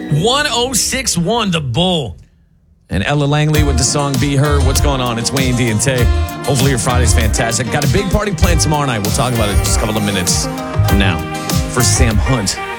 1061, The Bull. And Ella Langley with the song Be Her. What's going on? It's Wayne D and Tay. Hopefully your Friday's fantastic. Got a big party planned tomorrow night. We'll talk about it in just a couple of minutes from now. For Sam Hunt.